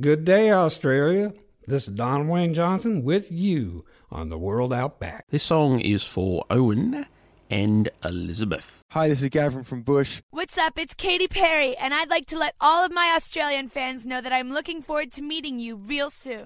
Good day, Australia. This is Don Wayne Johnson with you on the World Out Back. This song is for Owen and Elizabeth. Hi, this is Gavin from Bush. What's up? It's Katy Perry, and I'd like to let all of my Australian fans know that I'm looking forward to meeting you real soon.